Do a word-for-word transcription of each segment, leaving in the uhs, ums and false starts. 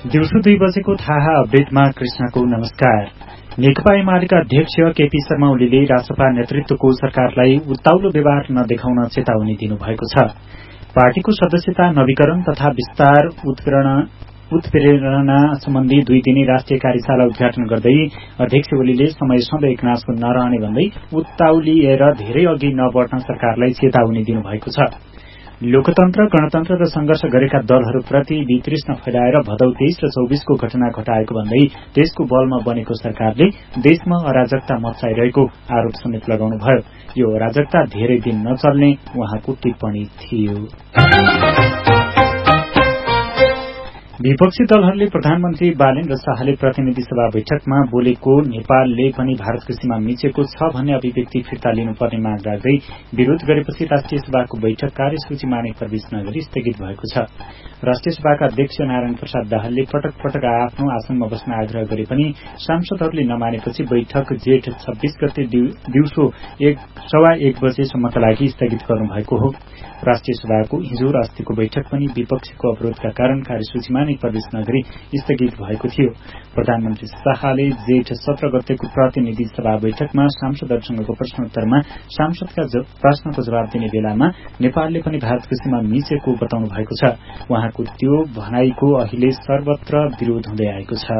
दिउँसो दुई बजेको थाहा अपडेटमा कृष्णको नमस्कार। नेकपा एमालेका अध्यक्ष केपी शर्मा ओलीले रासपा नेतृत्वको सरकारलाई उत्ताउलो व्यवहार नदेखाउन चेतावनी दिनुभएको छ। पार्टीको सदस्यता नवीकरण तथा विस्तार उत्प्रेरणा सम्बन्धी दुई दिने राष्ट्रिय कार्यशाला उद्घाटन गर्दै अध्यक्ष ओलीले समय सधैँ एकनासको नरहने भन्दै उत्ताउलिएर धेरै अघि नबढ्न सरकारलाई चेतावनी दिनुभएको छ। लोकतन्त्र, गणतन्त्र र संघर्ष गरेका दलहरूप्रति वितृष्णा फैलाएर भदौ तेइस र चौबीसको घटना घटाएको भन्दै त्यसको बलमा बनेको सरकारले देशमा अराजकता मच्चाइरहेको आरोप समेत लगाउनुभयो। यो अराजकता धेरै दिन नचल्ने उहाँको टिप्पणी थियो। विपक्षी दलहरूले प्रधानमन्त्री बालेन्द्र शाहले प्रतिनिधि सभा बैठकमा बोलेको नेपालले पनि भारतको सीमा मिचेको छ भन्ने अभिव्यक्ति फिर्ता लिनुपर्ने माग राख्दै विरोध गरेपछि राष्ट्रिय सभाको बैठक कार्यसूची माने प्रवेश नगरी स्थगित भएको छ। राष्ट्रिय सभाका अध्यक्ष नारायण प्रसाद दाहालले पटक पटक आफ्नो आसनमा बस्न आग्रह गरे पनि सांसदहरूले नमानेपछि बैठक जेठ छब्बीस गते दिउँसो एक सवा एक बजेसम्मका लागि स्थगित गर्नुभएको हो। राष्ट्रिय सभाको हिजो र अस्तिको बैठक पनि विपक्षीको अवरोधका कारण कार्यसूचीमा नै प्रवेश नगरी स्थगित भएको थियो। प्रधानमन्त्री शाहले जेठ सत्र गतेको प्रतिनिधि सभा बैठकमा सांसदहरूसँगको प्रश्नोत्तरमा सांसदका प्रश्नको जवाब दिने बेलामा नेपालले पनि भारतको सीमा मिचेको बताउनु भएको छ। उहाँको त्यो भनाईको अहिले सर्वत्र विरोध हुँदै आएको छ।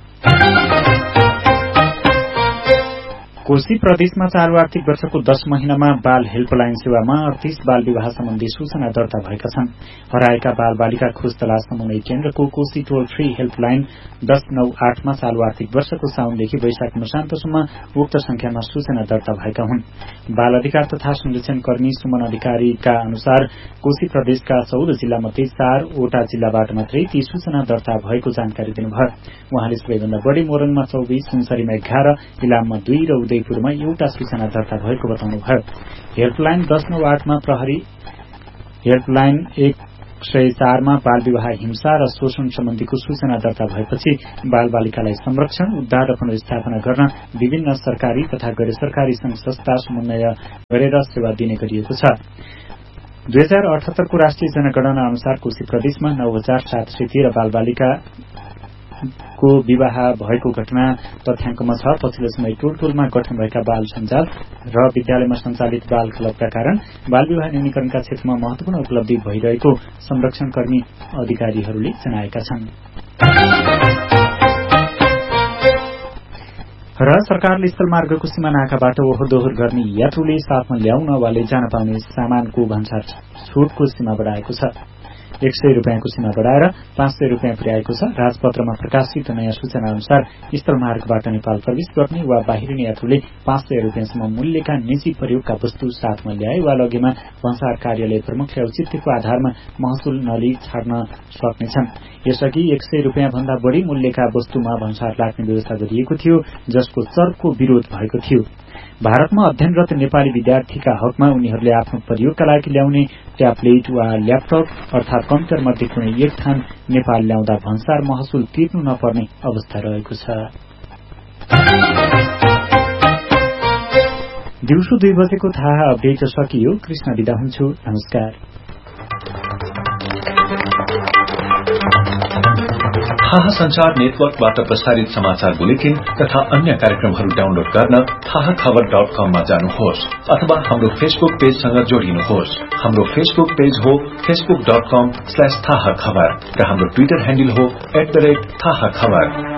कोशी प्रदेशमा चालू आर्थिक वर्षको दश महिनामा बाल हेल्पलाइन सेवामा अडतीस बाल विवाह सम्बन्धी सूचना दर्ता भएका छन्। हराएका बाल बालिका खोज तलास समन्वय केन्द्रको कोशी टोल फ्री हेल्पलाइन दश नौ आठमा चालू आर्थिक वर्षको साउनदेखि वैशाख मसान्तसम्म उक्त संख्यामा सूचना दर्ता भएका हुन्। बाल अधिकार तथा संरक्षण कर्मी सुमन अधिकारीका अनुसार कोशी प्रदेशका चौध जिल्ला मध्ये चारवटा जिल्लाबाट मात्रै ती सूचना दर्ता भएको जानकारी दिनुभयो। उहाँले सबैभन्दा बढ़ी मोरङमा चौबिस, सुनसरीमा एघार, इलाममा दुई र उदयपुरमा एउटा सूचना दर्ता भएको बताउनुभयो। हेल्पलाइन दश नौ आठमा प्रहरी हेल्पलाइन एक सय चारमा बाल विवाह, हिंसा र शोषण सम्बन्धीको सूचना दर्ता भएपछि बाल बालिकालाई संरक्षण, उद्धार र पुनर्स्थापना गर्न विभिन्न सरकारी तथा गैर सरकारी संघ संस्था समन्वय गरेर सेवा दिने गरिएको छ। दुई हजार अठहत्तरको राष्ट्रिय जनगणना अनुसार कोशी प्रदेशमा नौ हजार सात सय तेह्र बाल बालिका को विवाह भएको घटना तथ्याङ्कमा छ। पछिल्लो समय टोल टोलमा गठन भएका बाल सञ्जाल र विद्यालयमा सञ्चालित बाल क्लबका कारण बाल विवाह न्यूनीकरणका क्षेत्रमा महत्वपूर्ण उपलब्धि भइरहेको संरक्षणकर्मी अधिकारीहरूले जनाएका छन्। र सरकारले स्थलमार्गको सीमा नाकाबाट ओहोर दोहोर गर्ने यात्रुले साथमा ल्याउन वा लैजान पाउने सामानको भन्सार छुटको सीमा बढ़ाएको छ। एक सय रूपियाँको सीमा बढ़ाएर पाँच सय रूपियाँ पुर्याएको छ। राजपत्रमा प्रकाशित नयाँ सूचना अनुसार स्थलमार्गबाट नेपाल प्रवेश गर्ने वा बाहिरिने यात्रुले पाँच सय रूपियाँसम्म मूल्यका निजी प्रयोगका वस्तु साथमा ल्याए वा लगेमा भन्सार कार्यालय प्रमुखले औचित्यको आधारमा महसुल नलिई छाड्न सक्नेछन्। यसअघि एक सय रूपियाँ भन्दा बढ़ी मूल्यका वस्तुमा भन्सार लाग्ने व्यवस्था गरिएको थियो, जसको चर्को विरोध भएको थियो। भारतमा अध्ययनरत नेपाली विद्यार्थीका हकमा उनीहरूले आफ्नो प्रयोगका लागि ल्याउने ट्याब्लेट वा ल्यापटप अर्थात कम्प्युटर मध्ये कुनै एक थान नेपाल ल्याउँदा भन्सार महसुल तिर्नु नपर्ने अवस्था रहेको छ। दिउँसो दुई बजेको थाहा अपडेट सकियो। कृष्ण बिदा हुन्छु। नमस्कार। थाहा संचार नेटवर्कबाट प्रसारित समाचार बुलेटिन तथा अन्य कार्यक्रमहरू डाउनलोड गर्न थाहा खबर डट कममा जानुहोस् अथवा हाम्रो फेसबुक पेजसँग जोडिनुहोस्। हाम्रो फेसबुक पेज हो फेसबुक डट कम स्ल्याश थाहा खबर र हाम्रो ट्विटर ह्यान्डल हो एट द रेट थाहा खबर।